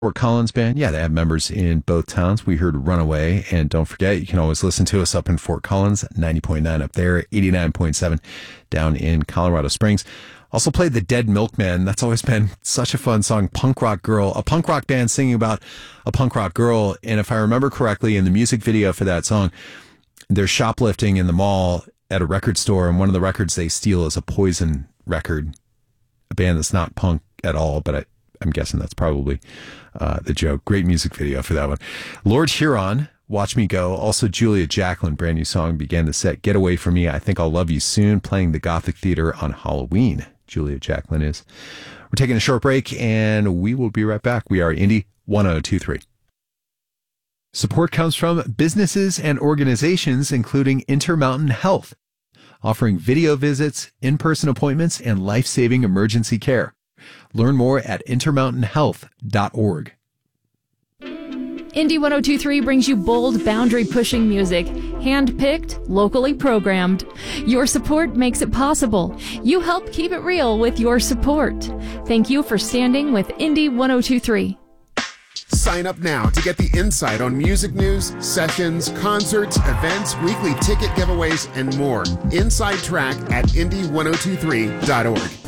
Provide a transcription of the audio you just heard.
Fort Collins Band, yeah, they have members in both towns. We heard Runaway, and don't forget, you can always listen to us up in Fort Collins, 90.9 up there, 89.7 down in Colorado Springs. Also played The Dead Milkmen. That's always been such a fun song. Punk rock girl, a punk rock band singing about a punk rock girl. And if I remember correctly, in the music video for that song, they're shoplifting in the mall at a record store, and one of the records they steal is a Poison record, a band that's not punk at all, but I'm guessing that's probably the joke. Great music video for that one. Lord Huron, Watch Me Go. Also Julia Jacklin, brand new song, began the set. Get Away From Me, I Think I'll Love You Soon, playing the Gothic Theater on Halloween. Julia Jacklin is. We're taking a short break, and we will be right back. We are Indy 1023. Support comes from businesses and organizations, including Intermountain Health, offering video visits, in-person appointments, and life-saving emergency care. Learn more at intermountainhealth.org. Indy 1023 brings you bold, boundary-pushing music, hand-picked, locally programmed. Your support makes it possible. You help keep it real with your support. Thank you for standing with Indy 1023. Sign up now to get the insight on music news, sessions, concerts, events, weekly ticket giveaways, and more. Inside Track at indy1023.org.